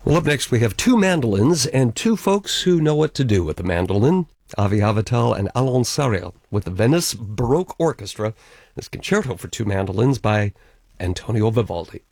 Well, up next we have two mandolins and two folks who know what to do with the mandolin. Avi Avital and Alon Sariel with the Venice Baroque Orchestra. This concerto for two mandolins by Antonio Vivaldi.